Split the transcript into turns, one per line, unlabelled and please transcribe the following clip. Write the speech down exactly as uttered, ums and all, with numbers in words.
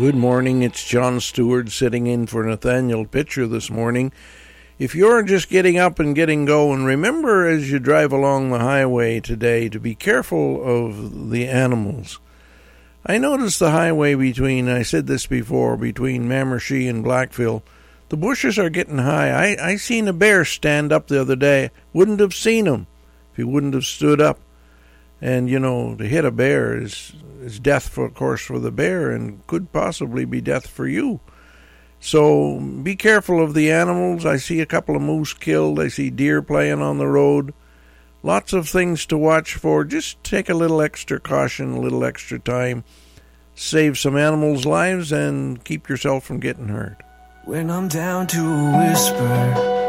Good morning, it's John Stewart sitting in for Nathaniel Pitcher this morning. If you're just getting up and getting going, remember as you drive along the highway today to be careful of the animals. I noticed the highway between, I said this before, between Mamershee and Blackville, the bushes are getting high. I, I seen a bear stand up the other day. Wouldn't have seen him if he wouldn't have stood up. And, you know, to hit a bear is, is death, for, of course, for the bear and could possibly be death for you. So be careful of the animals. I see a couple of moose killed. I see deer playing on the road. Lots of things to watch for. Just take a little extra caution, a little extra time. Save some animals' lives and keep yourself from getting hurt.
When I'm down to a whisper